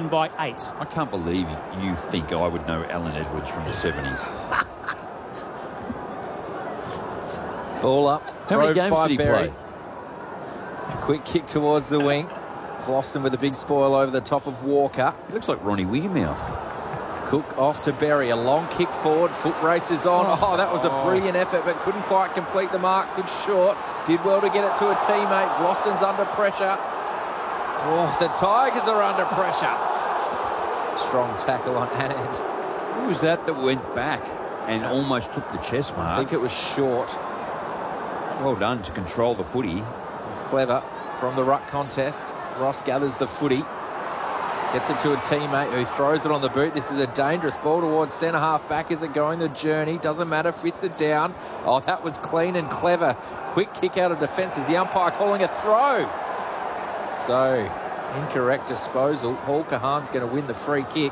Essendon by 8. I can't believe you think I would know Alan Edwards from the 70s. Ball up. How many games by did he Berry. play? Quick kick towards the wing. Vlosten with a big spoil over the top of Walker. He looks like Ronnie Weirmouth. Cook off to Berry. A long kick forward. Foot races on. Oh, that was a brilliant effort, but couldn't quite complete the mark. Good short. Did well to get it to a teammate. Vlosten's under pressure. Oh, the Tigers are under pressure. Strong tackle on Anand. Who was that went back and almost took the chest I mark? think it was short. Well done to control the footy. It was clever from the ruck contest. Ross gathers the footy. Gets it to a teammate who throws it on the boot. This is a dangerous ball towards centre half back. Is it going the journey? Doesn't matter. Fisted down. Oh, that was clean and clever. Quick kick out of defence. Is the umpire calling a throw? So, incorrect disposal. Paul Kahan's going to win the free kick.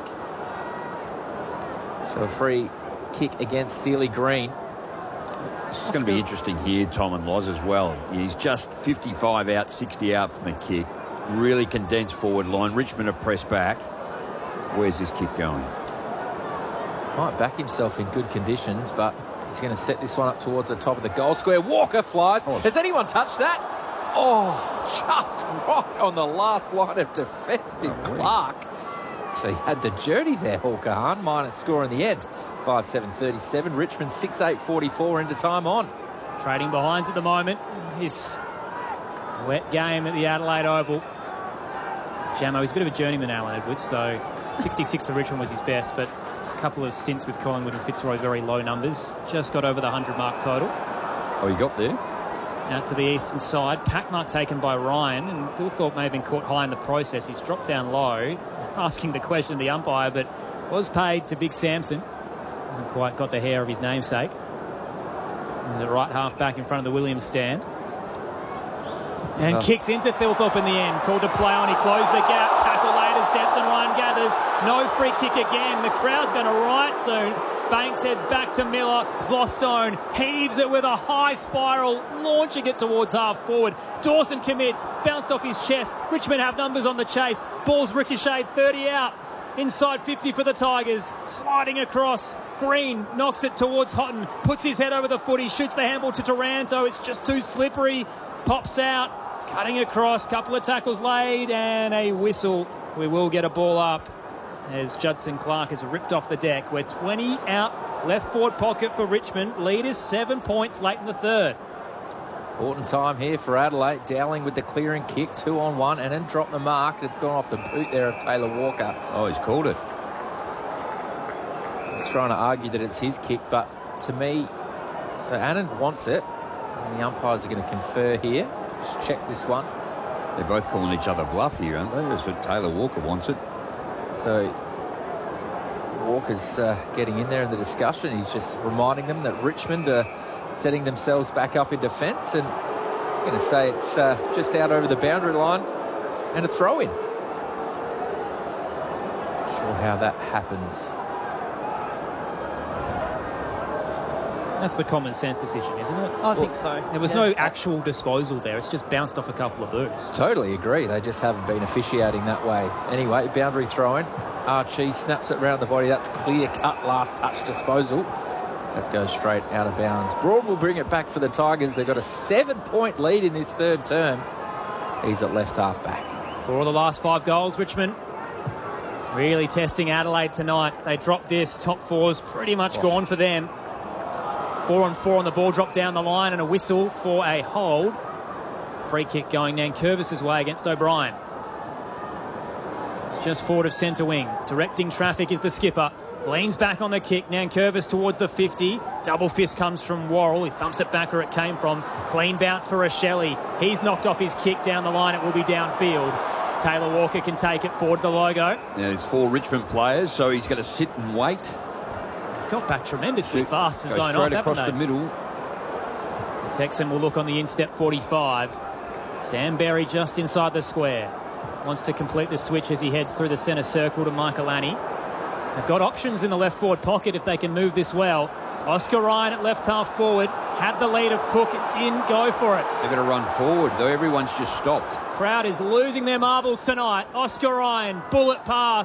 So a free kick against Steely Green. It's going to be interesting here, Tom and Loz, as well. He's just 55 out, 60 out from the kick. Really condensed forward line. Richmond have pressed back. Where's this kick going? Might back himself in good conditions, but he's going to set this one up towards the top of the goal square. Walker flies. Has anyone touched that? Oh, just right on the last line of defence did Clark. Actually had the journey there, Hawker. Minus score in the end. 5-7-37. Richmond 6-8-44 into time on. Trading behinds at the moment. His wet game at the Adelaide Oval. Jamo, he's a bit of a journeyman, Alan Edwards, so 66 for Richmond was his best, but a couple of stints with Collingwood and Fitzroy, very low numbers. Just got over the 100-mark total. Oh, you got there? Out to the eastern side. Pack mark taken by Ryan, and Dillthorpe may have been caught high in the process. He's dropped down low, asking the question of the umpire, but was paid to Big Samson. Hasn't quite got the hair of his namesake. He's at right half back in front of the Williams stand. And kicks into Thilthorpe in the end. Called to play on. He closed the gap. Tackle later. Samson Ryan gathers. No free kick again. The crowd's going to riot soon. Banks heads back to Miller. Vlostone heaves it with a high spiral, launching it towards half forward. Dawson commits. Bounced off his chest. Richmond have numbers on the chase. Ball's ricocheted. 30 out. Inside 50 for the Tigers. Sliding across. Green knocks it towards Houghton. Puts his head over the footy. Shoots the handball to Taranto. It's just too slippery. Pops out. Cutting across, couple of tackles laid, and a whistle. We will get a ball up as Judson Clark is ripped off the deck. We're 20 out, left forward pocket for Richmond. Lead is 7 points late in the third. Important time here for Adelaide. Dowling with the clearing kick, 2-on-1, and then dropped the mark. It's gone off the boot there of Taylor Walker. Oh, he's called it. He's trying to argue that it's his kick, but to me, so Anand wants it, and the umpires are going to confer here. Just check this one. They're both calling each other bluff here, aren't they? That's what Taylor Walker wants it. So Walker's getting in there in the discussion. He's just reminding them that Richmond are setting themselves back up in defence, and I'm going to say it's just out over the boundary line and a throw-in. Not sure how that happens. That's the common sense decision, isn't it? I think so. There was no actual disposal there. It's just bounced off a couple of boots. Totally agree. They just haven't been officiating that way. Anyway, boundary throw-in. Archie snaps it round the body. That's clear-cut last touch disposal. That goes straight out of bounds. Broad will bring it back for the Tigers. They've got a 7-point lead in this third term. He's at left half back. For the last 5 goals, Richmond really testing Adelaide tonight. They dropped this. Top four's pretty much gone for them. 4-on-4 on the ball, drop down the line, and a whistle for a hold. Free kick going Nankervis's way against O'Brien. It's just forward of centre wing. Directing traffic is the skipper. Leans back on the kick. Nankervis towards the 50. Double fist comes from Worrell. He thumps it back where it came from. Clean bounce for Rochelle. He's knocked off his kick down the line. It will be downfield. Taylor Walker can take it forward to the logo. Now, there's 4 Richmond players, so he's going to sit and wait. Got back tremendously fast to zone straight off, across haven't the they? middle. The Texan will look on the instep 45. Sam Berry just inside the square. Wants to complete the switch as he heads through the centre circle to Michael Annie. They've got options in the left forward pocket if they can move this well. Oscar Ryan at left half forward. Had the lead of Cook. It didn't go for it. They're going to run forward, though everyone's just stopped. Crowd is losing their marbles tonight. Oscar Ryan, bullet pass.